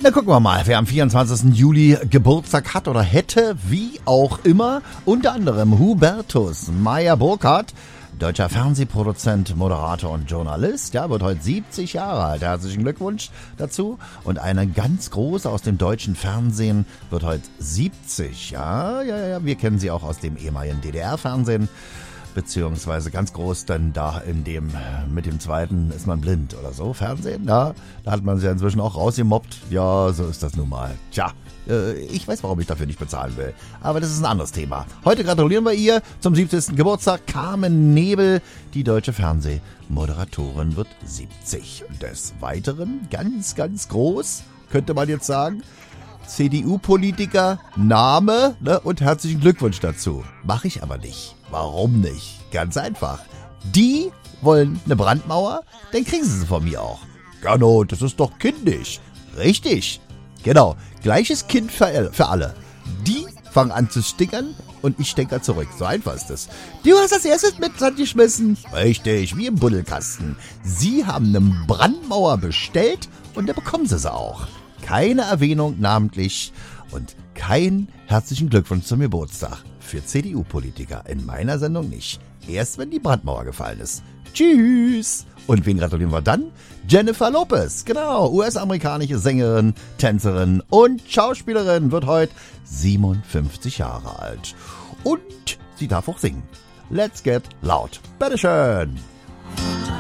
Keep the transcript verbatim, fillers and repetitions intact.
Na, gucken wir mal, wer am vierundzwanzigsten Juli Geburtstag hat oder hätte, wie auch immer. Unter anderem Hubertus Meyer-Burkhardt, deutscher Fernsehproduzent, Moderator und Journalist. Ja, wird heute siebzig Jahre alt. Herzlichen Glückwunsch dazu. Und eine ganz große aus dem deutschen Fernsehen wird heute siebzig. Ja, ja, ja, wir kennen sie auch aus dem ehemaligen D D R-Fernsehen. Beziehungsweise ganz groß dann da in dem, mit dem zweiten ist man blind oder so, Fernsehen, ja, da hat man sie ja inzwischen auch rausgemobbt. Ja, so ist das nun mal. Tja, äh, ich weiß, warum ich dafür nicht bezahlen will, aber das ist ein anderes Thema. Heute gratulieren wir ihr zum siebzigsten Geburtstag. Carmen Nebel, die deutsche Fernsehmoderatorin, wird siebzig. Des Weiteren, ganz, ganz groß, könnte man jetzt sagen, C D U-Politiker, Name, ne, und herzlichen Glückwunsch dazu. Mache ich aber nicht. Warum nicht? Ganz einfach. Die wollen eine Brandmauer, dann kriegen sie sie von mir auch. Gano, das ist doch kindisch. Richtig. Genau. Gleiches Kind für, für alle. Die fangen an zu stickern und ich stecke zurück. So einfach ist es. Du hast als erstes mit Sand geschmissen. Richtig, wie im Buddelkasten. Sie haben eine Brandmauer bestellt und dann bekommen sie sie auch. Keine Erwähnung namentlich und kein herzlichen Glückwunsch zum Geburtstag für C D U-Politiker. In meiner Sendung nicht. Erst wenn die Brandmauer gefallen ist. Tschüss! Und wen gratulieren wir dann? Jennifer Lopez, genau, U S-amerikanische Sängerin, Tänzerin und Schauspielerin, wird heute siebenundfünfzig Jahre alt. Und sie darf auch singen. Let's get loud. Bitteschön!